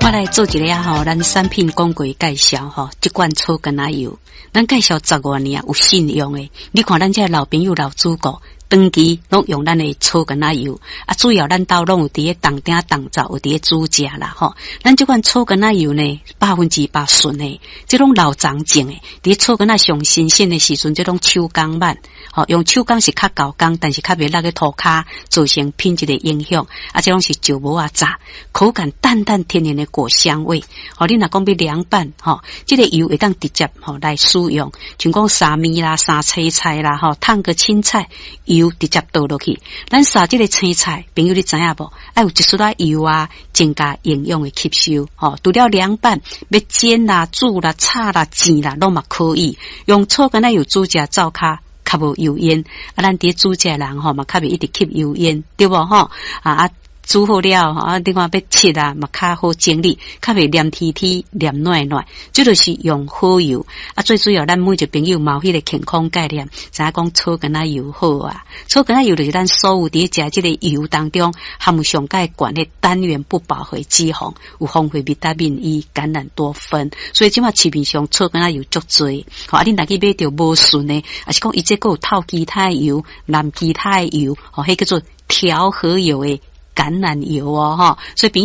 我来做一个咱产品广告介绍这款草根仔油，咱介绍10多年有信用的。你看咱这老朋友老主顾，长期拢用咱的草根仔油，主要咱兜拢有伫咧当顶当灶有伫咧煮食啦咱这款草根仔油呢，100%纯的，这种老长种的，伫草根仔上新鲜的时阵，这种手工版，用手工是较高工，但是较袂落去涂骹，造成品质的影响。这种是石磨炸，口感淡淡甜甜的果香味。你若讲要凉拌，这个油会当直接来使用，像讲沙米啦、沙青菜啦，烫个青菜，油直接倒落去。咱沙这个青菜，朋友你知影无？要有一丝仔油啊，增加营养的吸收。除了凉拌，要煎啦、煮啦、炒啦、煎啦，拢嘛可以。用草根仔油煮食灶骹。较无油烟，咱伫煮食人嘛较袂一直吸油烟，对无煮好了另外要切嘛较好整理，较袂黏贴贴、黏软软，这就是用好油最主要咱每一个朋友嘛有迄个健康概念，知影讲草根仔油好草根仔油就是咱所有伫食这个油当中含有上介悬的单元不饱和脂肪，有丰富维他命 E、橄榄多酚，所以即马市面上草根仔油足多你若去买着无纯的，是讲伊这个有透其他的油、蓝其他的油迄叫做调和油的橄榄油所以